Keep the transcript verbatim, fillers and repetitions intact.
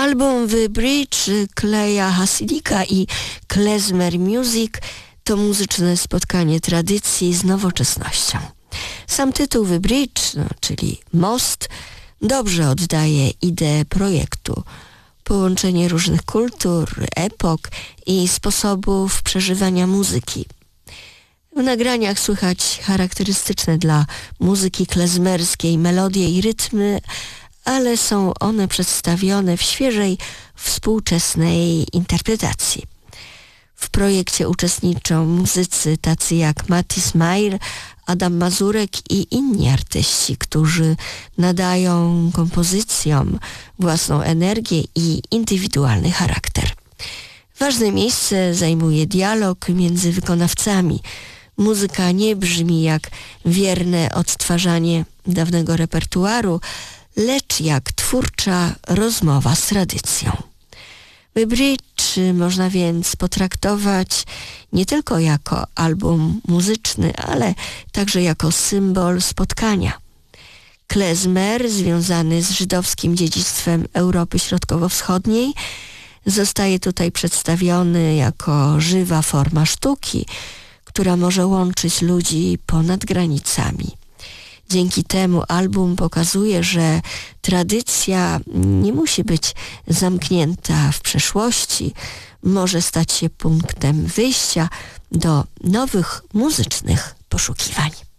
Album The Bridge Kleja Hasidika i Klezmer Music to muzyczne spotkanie tradycji z nowoczesnością. Sam tytuł The Bridge, no, czyli most, dobrze oddaje ideę projektu. Połączenie różnych kultur, epok i sposobów przeżywania muzyki. W nagraniach słychać charakterystyczne dla muzyki klezmerskiej melodie i rytmy, ale są one przedstawione w świeżej, współczesnej interpretacji. W projekcie uczestniczą muzycy tacy jak Mati Smail, Adam Mazurek i inni artyści, którzy nadają kompozycjom własną energię i indywidualny charakter. Ważne miejsce zajmuje dialog między wykonawcami. Muzyka nie brzmi jak wierne odtwarzanie dawnego repertuaru, lecz jak twórcza rozmowa z tradycją. The Bridge można więc potraktować nie tylko jako album muzyczny, ale także jako symbol spotkania. Klezmer, związany z żydowskim dziedzictwem Europy Środkowo-Wschodniej, zostaje tutaj przedstawiony jako żywa forma sztuki, która może łączyć ludzi ponad granicami. Dzięki temu album pokazuje, że tradycja nie musi być zamknięta w przeszłości, może stać się punktem wyjścia do nowych muzycznych poszukiwań.